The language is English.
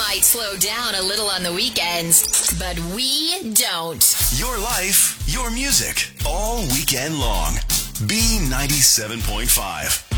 might slow down a little on the weekends, but we don't. Your life, your music, all weekend long. B97.5.